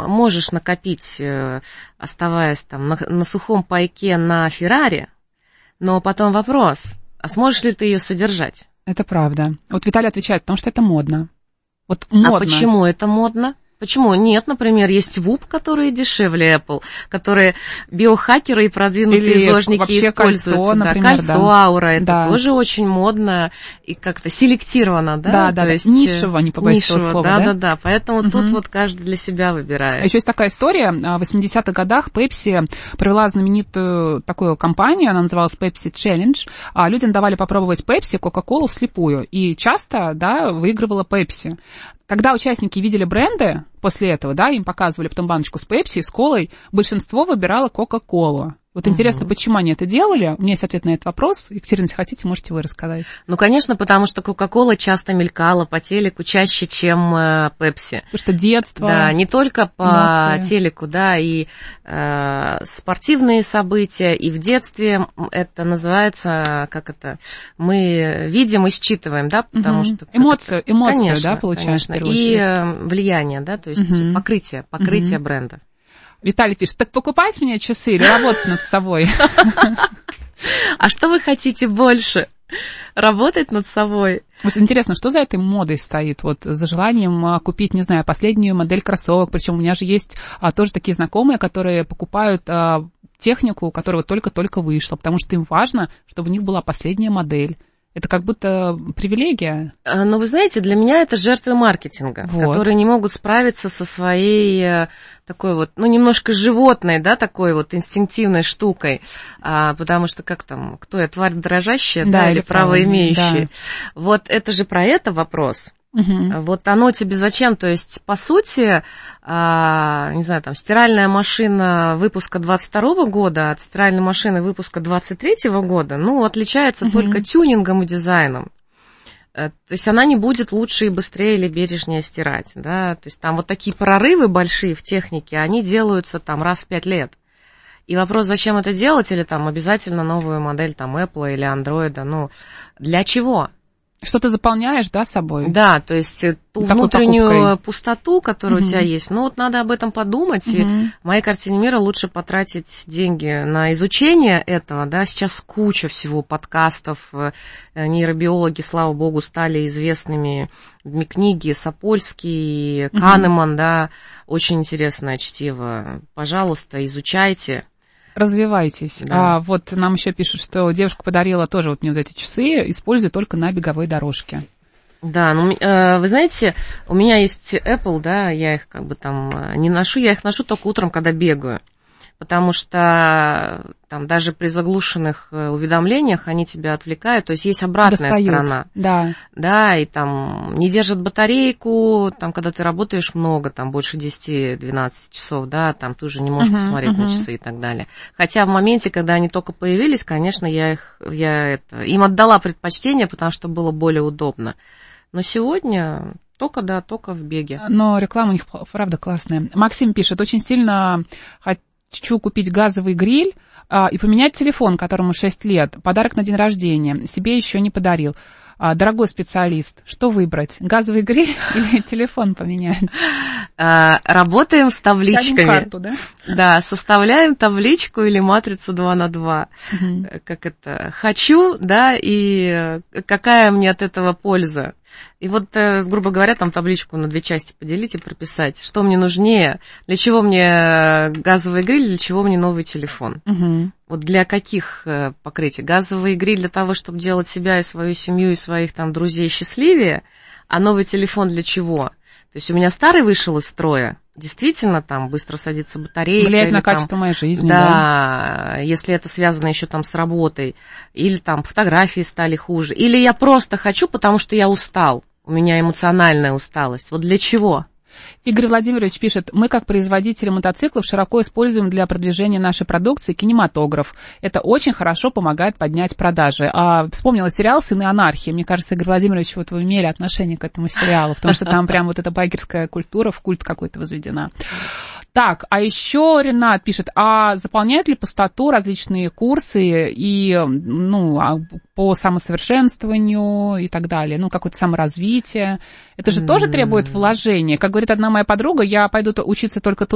можешь накопить, оставаясь там на сухом пайке на Феррари, но потом вопрос, а сможешь ли ты ее содержать? Это правда. Вот Виталий отвечает, потому что это модно. Вот модно. А почему это модно? Почему? Нет, например, есть ВУП, которые дешевле Apple, которые биохакеры и продвинутые изложники используются. Кольцо, например, кольцо, аура, это тоже очень модно и как-то селектировано, да? Да, есть нишево, не побоюсь этого слова. Да, поэтому тут вот каждый для себя выбирает. Еще есть такая история, в 80-х годах Pepsi провела знаменитую такую кампанию, она называлась Pepsi Challenge, людям давали попробовать Pepsi, Coca-Cola вслепую, и часто, да, выигрывала Pepsi. Когда участники видели бренды после этого, да, им показывали потом баночку с Пепси и с колой, большинство выбирало Кока-Колу. Вот интересно, почему они это делали? У меня есть ответ на этот вопрос. Екатерина, если хотите, можете вы рассказать. Ну, конечно, потому что Кока-Кола часто мелькала по телеку чаще, чем Пепси. Потому что детство. Да, не только по телеку, да, и спортивные события, и в детстве это называется, мы видим и считываем, да, потому что... Эмоцию, конечно, да, получаешь. Конечно, и влияние, да, то есть покрытие бренда. Виталий пишет, так покупать мне часы или работать над собой? А что вы хотите больше? Работать над собой? Вот интересно, что за этой модой стоит? Вот за желанием купить, не знаю, последнюю модель кроссовок. Причем у меня же есть тоже такие знакомые, которые покупают технику, которая только-только вышла, потому что им важно, чтобы у них была последняя модель. Это как будто привилегия. Ну, вы знаете, для меня это жертвы маркетинга, которые не могут справиться со своей такой вот, немножко животной, да, такой вот инстинктивной штукой, потому что кто я, тварь дрожащая, да, или правоимеющая? Да. Вот это же про это вопрос. Вот оно тебе зачем? То есть, по сути, не знаю, там, стиральная машина выпуска 22-го года от стиральной машины выпуска 23-го года, отличается только тюнингом и дизайном. То есть она не будет лучше и быстрее или бережнее стирать, да. То есть там вот такие прорывы большие в технике, они делаются там раз в 5 лет. И вопрос, зачем это делать, или там обязательно новую модель там Apple или Android, для чего? Что ты заполняешь, да, собой? Да, то есть ту внутреннюю пустоту, которая у тебя есть, надо об этом подумать, и в моей картине мира лучше потратить деньги на изучение этого, да, сейчас куча всего подкастов, нейробиологи, слава богу, стали известными, книги Сапольский, Канеман, да, очень интересное чтиво, пожалуйста, изучайте. Развивайтесь. Да. Вот нам еще пишут, что девушка подарила тоже вот мне вот эти часы, используя только на беговой дорожке. Да, вы знаете, у меня есть Apple, да, я их не ношу, я их ношу только утром, когда бегаю. Потому что там даже при заглушенных уведомлениях они тебя отвлекают, то есть есть обратная сторона. Да. Да, и там не держат батарейку, там, когда ты работаешь много, там больше 10-12 часов, да, там ты уже не можешь посмотреть на часы и так далее. Хотя в моменте, когда они только появились, конечно, я им отдала предпочтение, потому что было более удобно. Но сегодня только в беге. Но реклама у них, правда, классная. Максим пишет, очень сильно хочу купить газовый гриль и поменять телефон, которому 6 лет. Подарок на день рождения. Себе еще не подарил. Дорогой специалист, что выбрать? Газовый гриль или телефон поменять? Работаем с табличками. Ставим карту, да? Да, составляем табличку или матрицу 2×2. Хочу, да, и какая мне от этого польза. И вот, грубо говоря, там табличку на 2 части поделить и прописать, что мне нужнее, для чего мне газовый гриль, для чего мне новый телефон. Вот для каких покрытий? Газовый гриль для того, чтобы делать себя и свою семью, и своих там друзей счастливее, а новый телефон для чего? То есть у меня старый вышел из строя, действительно, там быстро садится батарейка. Влияет на качество моей жизни, да, если это связано еще там с работой, или там фотографии стали хуже, или я просто хочу, потому что я устал, у меня эмоциональная усталость. Вот для чего? Игорь Владимирович пишет, мы как производители мотоциклов широко используем для продвижения нашей продукции кинематограф. Это очень хорошо помогает поднять продажи. Вспомнила сериал «Сыны анархии». Мне кажется, Игорь Владимирович, вот вы имели отношение к этому сериалу, потому что там прям вот эта байкерская культура в культ какой-то возведена. Так, а еще Ренат пишет, заполняют ли пустоту различные курсы и, по самосовершенствованию и так далее, какое-то саморазвитие? Это же тоже требует вложения. Как говорит одна моя подруга, я пойду учиться только